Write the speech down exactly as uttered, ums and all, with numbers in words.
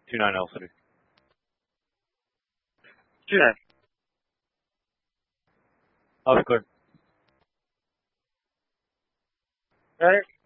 two nine L three. two nine. Oh, good. Right?